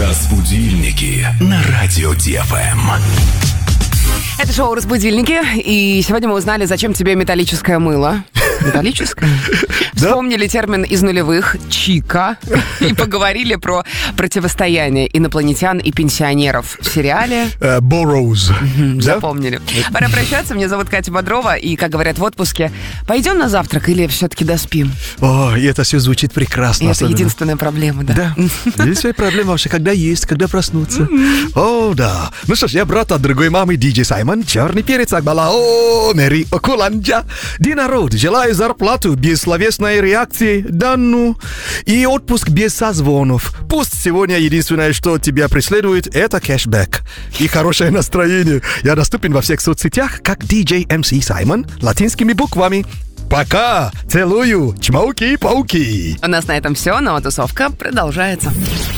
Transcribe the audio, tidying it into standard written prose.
Разбудильники на радио ДФМ. Это шоу «Разбудильники», и сегодня мы узнали, зачем тебе металлическое мыло. Металлическое? Вспомнили термин из нулевых «чика» и поговорили про противостояние инопланетян и пенсионеров в сериале «Борроуз». Запомнили. Пора прощаться. Меня зовут Катя Бодрова, и, как говорят в отпуске, пойдем на завтрак или все-таки доспим? О, и это все звучит прекрасно. И это единственная проблема, да? Да. Единственная проблема вообще, когда есть, когда проснуться. О, да. Ну что ж, я брат от другой мамы, диджей Саймон, черный перец Акбала, о, Мэри Окуланджа. День народ, желаю зарплату без словесной реакции, да ну. И отпуск без созвонов. Пусть сегодня единственное, что тебя преследует, это кэшбэк. И хорошее настроение. Я доступен во всех соцсетях, как DJ MC Саймон, латинскими буквами. Пока! Целую! Чмауки-пауки! У нас на этом все, но тусовка продолжается.